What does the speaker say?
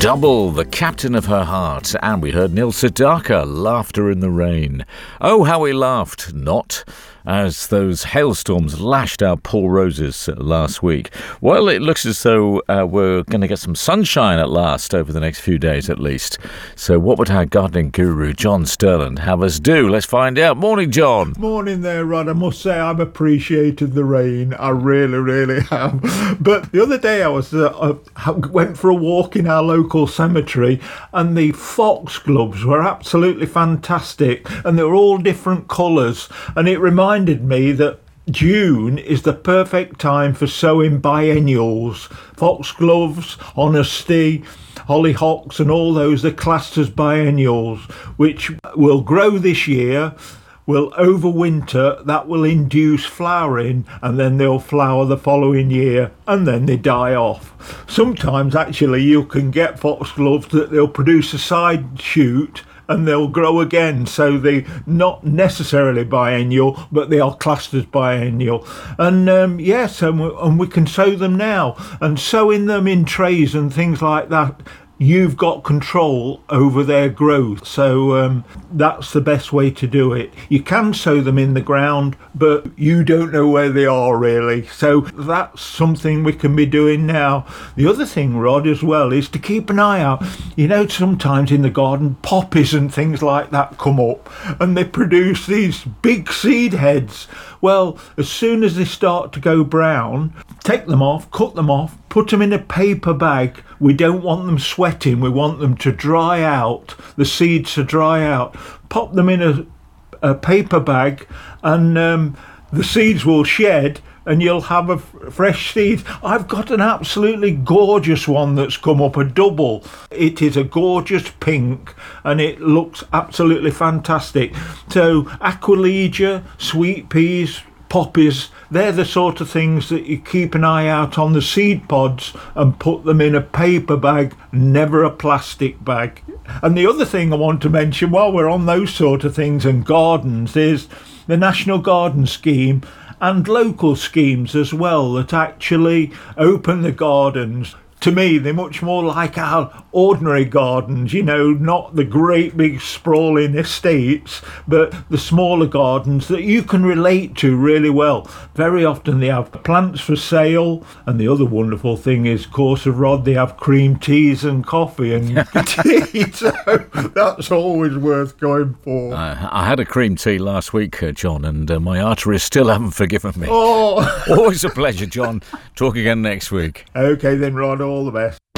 Double, the captain of her heart, and we heard Neil Sedaka, Laughter in the Rain. Oh, how we laughed, not as those hailstorms lashed our Paul Roses last week. Well, it looks as though we're going to get some sunshine at last over the next few days at least. So what would our gardening guru, John Sterland, have us do? Let's find out. Morning, John. Morning there, Rod. I must say I've appreciated the rain. I really, really have. But the other day I went for a walk in our local cemetery and the foxgloves were absolutely fantastic and they were all different colours, and it reminded me that June is the perfect time for sowing biennials. Foxgloves, honesty, hollyhocks and all those are classed as biennials, which will grow this year, will overwinter, that will induce flowering, and then they'll flower the following year and then they die off. Sometimes actually you can get foxgloves that they'll produce a side shoot and they'll grow again, so they're not necessarily biennial, but they are classed as biennial. And yes, and we can sow them now, and sowing them in trays and things like that, you've got control over their growth. So that's the best way to do it. You can sow them in the ground, but you don't know where they are really. So that's something we can be doing now. The other thing, Rod, as well, is to keep an eye out. You know, sometimes in the garden, poppies and things like that come up and they produce these big seed heads. Well, as soon as they start to go brown, take them off, cut them off, put them in a paper bag. We don't want them sweating. We want them to dry out, the seeds to dry out. Pop them in a paper bag and the seeds will shed and you'll have a fresh seed. I've got an absolutely gorgeous one that's come up, a double. It is a gorgeous pink and it looks absolutely fantastic. So Aquilegia, sweet peas, poppies, they're the sort of things that you keep an eye out on the seed pods and put them in a paper bag, never a plastic bag. And the other thing I want to mention while we're on those sort of things and gardens is the National Garden Scheme and local schemes as well that actually open the gardens. To me, they're much more like our ordinary gardens, you know, not the great big sprawling estates, but the smaller gardens that you can relate to really well. Very often they have plants for sale, and the other wonderful thing is, of course, Rod, they have cream teas and coffee and tea, so that's always worth going for. I had a cream tea last week, John, and my arteries still haven't forgiven me. Oh, Always a pleasure, John. Talk again next week. okay then, Rod, all the best.